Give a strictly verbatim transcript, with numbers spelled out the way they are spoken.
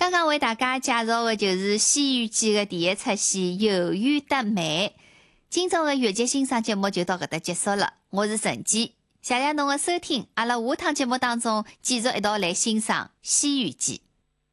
刚刚为大家介绍的就是《西游记》的第一出戏《有缘得美》。今朝的越剧欣赏节目就到搿搭结束了，我是陈姬，谢谢侬的收听，阿拉下趟节目当中继续一道来欣赏《西游记》。